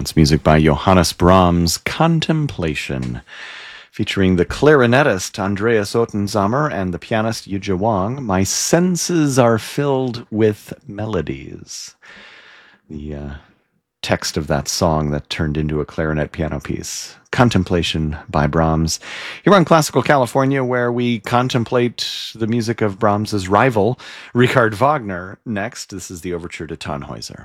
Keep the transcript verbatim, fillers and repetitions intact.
It's music by Johannes Brahms, Contemplation, featuring the clarinetist Andreas Ottensammer and the pianist Yuzhe Wang. My senses are filled with melodies. The uh, text of that song that turned into a clarinet piano piece. Contemplation by Brahms. Here on Classical California, where we contemplate the music of Brahms's rival, Richard Wagner. Next, this is the overture to Tannhäuser.